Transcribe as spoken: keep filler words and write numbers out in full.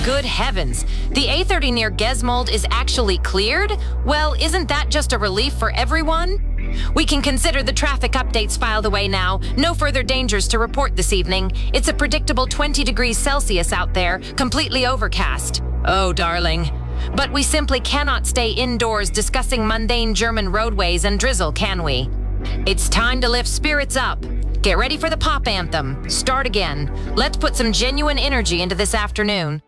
Good heavens, the A thirty near Gesmold is actually cleared? Well, isn't that just a relief for everyone? We can consider the traffic updates filed away now. No further dangers to report this evening. It's a predictable twenty degrees Celsius out there, completely overcast. Oh, darling. But we simply cannot stay indoors discussing mundane German roadways and drizzle, can we? It's time to lift spirits up. Get ready for the pop anthem. Start again. Let's put some genuine energy into this afternoon.